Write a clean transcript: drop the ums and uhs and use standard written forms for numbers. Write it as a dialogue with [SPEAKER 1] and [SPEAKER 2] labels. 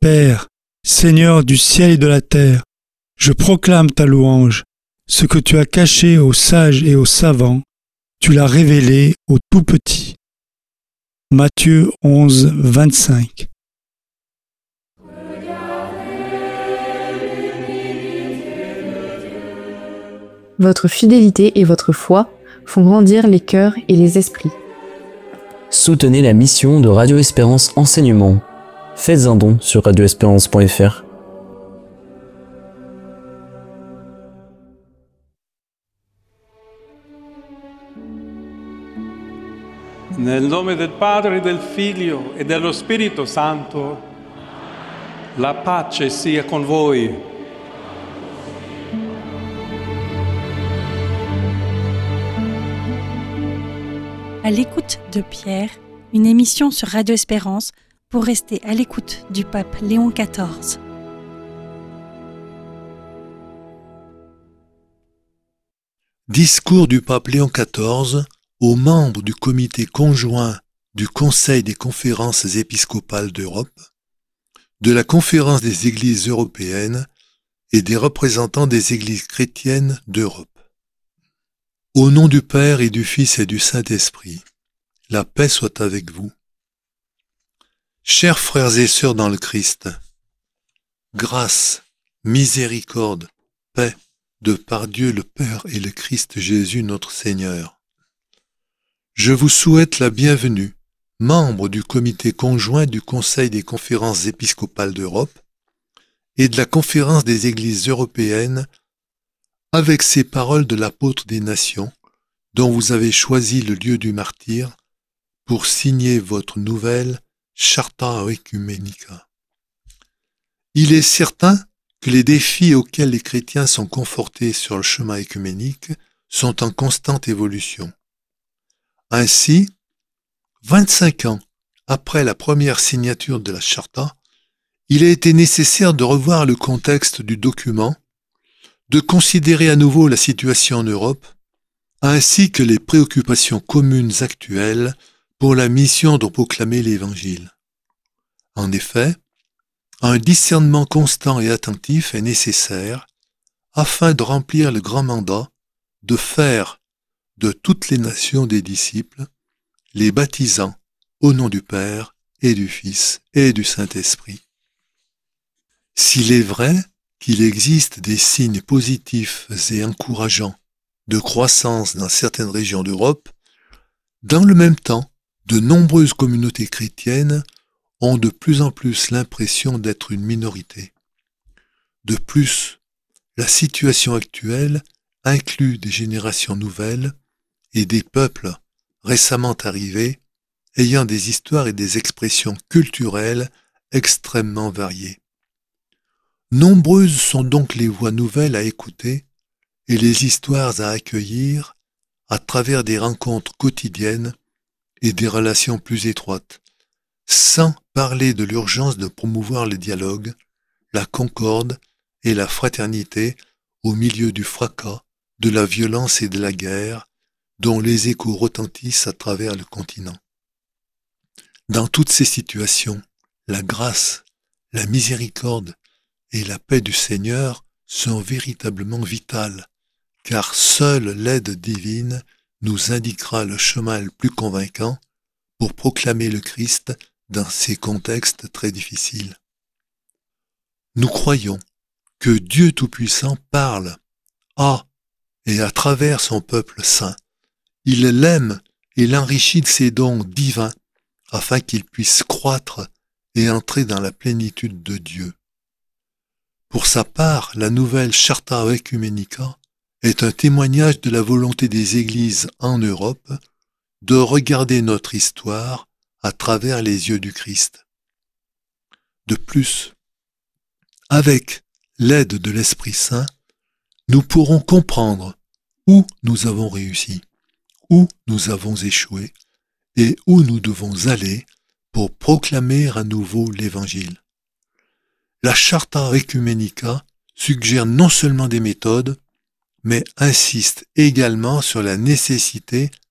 [SPEAKER 1] Père, Seigneur du ciel et de la terre, je proclame ta louange. Ce que tu as caché aux sages et aux savants, tu l'as révélé aux tout-petits. Matthieu 11, 25.
[SPEAKER 2] Votre fidélité et votre foi font grandir les cœurs et les esprits.
[SPEAKER 3] Soutenez la mission de Radio Espérance Enseignement. Faites un don sur radioespérance.fr.
[SPEAKER 4] Nel nome del Padre, del Figlio e dello Spirito Santo, la pace sia con voi.
[SPEAKER 5] À l'écoute de Pierre, une émission sur Radio Espérance pour rester à l'écoute du pape Léon XIV.
[SPEAKER 6] Discours du pape Léon XIV aux membres du comité conjoint du Conseil des conférences épiscopales d'Europe, de la Conférence des Églises européennes et des représentants des Églises chrétiennes d'Europe. Au nom du Père et du Fils et du Saint-Esprit, la paix soit avec vous. Chers frères et sœurs dans le Christ, grâce, miséricorde, paix de par Dieu le Père et le Christ Jésus notre Seigneur. Je vous souhaite la bienvenue, membres du comité conjoint du Conseil des conférences épiscopales d'Europe et de la Conférence des Églises européennes, avec ces paroles de l'apôtre des nations, dont vous avez choisi le lieu du martyre, pour signer votre nouvelle Charta Oecumenica. Il est certain que les défis auxquels les chrétiens sont confrontés sur le chemin œcuménique sont en constante évolution. Ainsi, 25 ans après la première signature de la Charta, il a été nécessaire de revoir le contexte du document, de considérer à nouveau la situation en Europe, ainsi que les préoccupations communes actuelles pour la mission de proclamer l'Évangile. En effet, un discernement constant et attentif est nécessaire afin de remplir le grand mandat de faire de toutes les nations des disciples, les baptisant au nom du Père et du Fils et du Saint-Esprit. S'il est vrai qu'il existe des signes positifs et encourageants de croissance dans certaines régions d'Europe, dans le même temps, de nombreuses communautés chrétiennes ont de plus en plus l'impression d'être une minorité. De plus, la situation actuelle inclut des générations nouvelles et des peuples récemment arrivés ayant des histoires et des expressions culturelles extrêmement variées. Nombreuses sont donc les voix nouvelles à écouter et les histoires à accueillir à travers des rencontres quotidiennes et des relations plus étroites, sans parler de l'urgence de promouvoir le dialogue, la concorde et la fraternité au milieu du fracas, de la violence et de la guerre, dont les échos retentissent à travers le continent. Dans toutes ces situations, la grâce, la miséricorde et la paix du Seigneur sont véritablement vitales, car seule l'aide divine nous indiquera le chemin le plus convaincant pour proclamer le Christ dans ces contextes très difficiles. Nous croyons que Dieu Tout-Puissant parle à et à travers son peuple saint. Il l'aime et l'enrichit de ses dons divins afin qu'il puisse croître et entrer dans la plénitude de Dieu. Pour sa part, la nouvelle Charta Oecumenica est un témoignage de la volonté des églises en Europe de regarder notre histoire à travers les yeux du Christ. De plus, avec l'aide de l'Esprit Saint, nous pourrons comprendre où nous avons réussi, où nous avons échoué et où nous devons aller pour proclamer à nouveau l'Évangile. La Charta Oecumenica suggère non seulement des méthodes, mais insiste également sur la nécessité